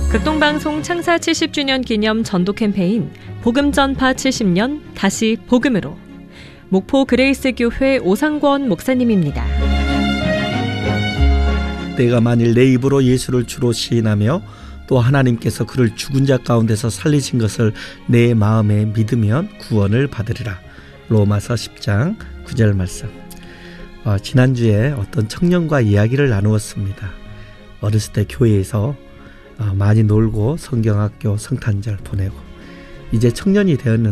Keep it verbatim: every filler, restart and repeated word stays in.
극동방송 창사 칠십 주년 기념 전도 캠페인 복음 전파 칠십 년 다시 복음으로, 목포 그레이스 교회 오상권 목사님입니다. 내가 만일 내 입으로 예수를 주로 시인하며 또 하나님께서 그를 죽은 자 가운데서 살리신 것을 내 마음에 믿으면 구원을 받으리라. 로마서 십 장 구 절 말씀. 어, 지난주에 어떤 청년과 이야기를 나누었습니다. 어렸을 때 교회에서 어, 많이 놀고 성경학교 성탄절 보내고 이제 청년이 되었는데